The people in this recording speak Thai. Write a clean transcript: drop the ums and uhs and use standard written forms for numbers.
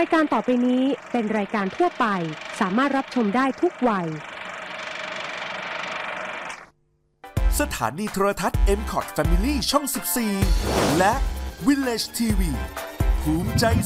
ายการต่อไปนี้เป็นรายการทั่วไปสามารถรับชมได้ทุกวัยสถานีโทรทัศน์ MCOT Family ช่อง 14 และ Village TV ภูมิใจ